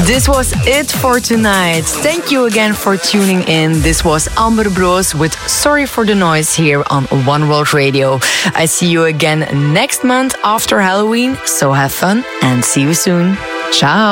This was it for tonight. Thank you again for tuning in. This was Amber Broos with Sorry for the Noise here on One World Radio. I see you again next month after Halloween, so have fun and see you soon. Ciao.